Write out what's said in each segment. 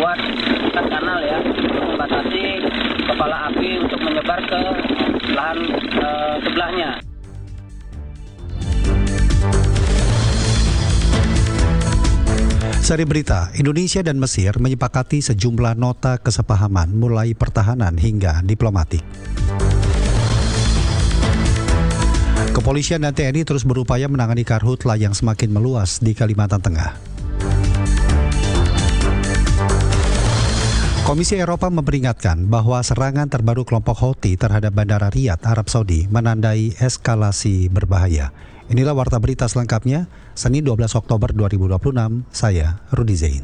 membuat kanal ya untuk membatasi kepala api untuk menyebar ke lahan sebelahnya. Sari berita, Indonesia dan Mesir menyepakati sejumlah nota kesepahaman mulai pertahanan hingga diplomatik. Kepolisian dan TNI terus berupaya menangani karhutla yang semakin meluas di Kalimantan Tengah. Komisi Eropa memperingatkan bahwa serangan terbaru kelompok Houthi terhadap Bandara Riyadh, Arab Saudi menandai eskalasi berbahaya. Inilah warta berita selengkapnya, Senin 12 Oktober 2026, saya Rudi Zain.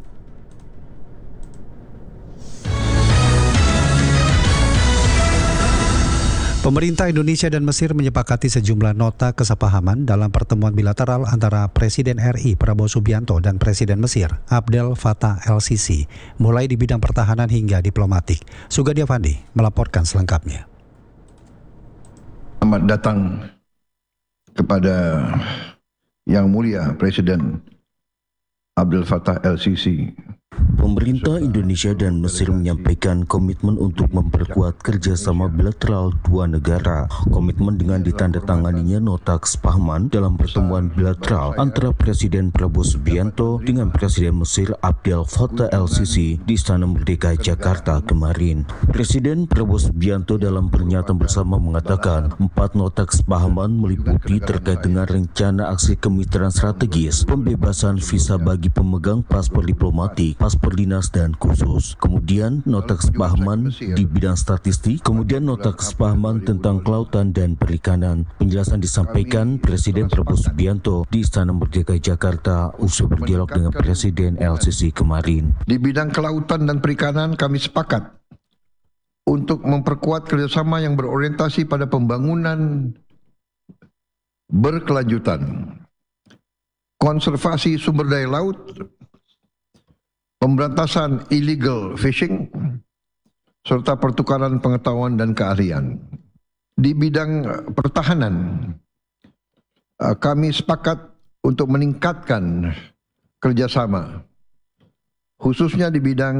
Pemerintah Indonesia dan Mesir menyepakati sejumlah nota kesepahaman dalam pertemuan bilateral antara Presiden RI Prabowo Subianto dan Presiden Mesir Abdel Fattah el-Sisi, mulai di bidang pertahanan hingga diplomatik. Sugandi Avandi melaporkan selengkapnya. Selamat datang kepada Yang Mulia Presiden Abdel Fattah el-Sisi. Pemerintah Indonesia dan Mesir menyampaikan komitmen untuk memperkuat kerjasama bilateral dua negara. Komitmen dengan ditandatanganinya nota kesepahaman dalam pertemuan bilateral antara Presiden Prabowo Subianto dengan Presiden Mesir Abdel Fattah el-Sisi di Istana Merdeka Jakarta kemarin. Presiden Prabowo Subianto dalam pernyataan bersama mengatakan 4 nota kesepahaman meliputi terkait dengan rencana aksi kemitraan strategis, pembebasan visa bagi pemegang paspor diplomatik, paspor dinas dan khusus. Kemudian nota kesepahaman di bidang statistik, kemudian nota kesepahaman tentang kelautan dan perikanan. Penjelasan disampaikan Presiden Prabowo Subianto di Istana Merdeka Jakarta usai berdialog dengan Presiden el-Sisi kemarin. Di bidang kelautan dan perikanan kami sepakat untuk memperkuat kerjasama yang berorientasi pada pembangunan berkelanjutan, konservasi sumber daya laut, pemberantasan illegal fishing, serta pertukaran pengetahuan dan keahlian. Di bidang pertahanan, kami sepakat untuk meningkatkan kerjasama, khususnya di bidang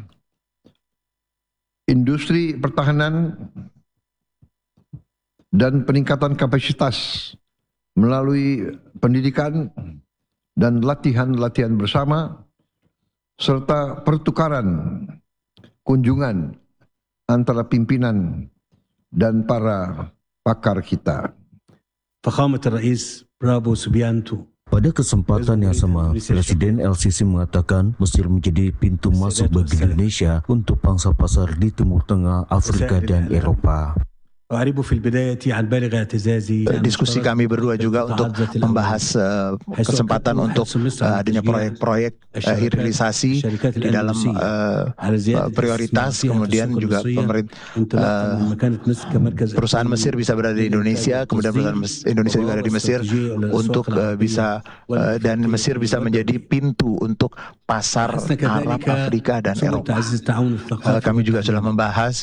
industri pertahanan dan peningkatan kapasitas melalui pendidikan dan latihan-latihan bersama, serta pertukaran kunjungan antara pimpinan dan para pakar kita. Fakhamat Rais Prabowo Subianto. Pada kesempatan yang sama, Presiden el-Sisi mengatakan Mesir menjadi pintu masuk bagi Indonesia untuk pangsa pasar di Timur Tengah, Afrika dan Eropa. Diskusi kami berdua juga untuk membahas kesempatan untuk adanya proyek-proyek hilirisasi di dalam prioritas, kemudian juga perusahaan Mesir bisa berada di Indonesia, kemudian perusahaan Indonesia juga ada di Mesir untuk bisa dan Mesir bisa menjadi pintu untuk pasar Arab, Afrika dan Eropa. Kami juga sudah membahas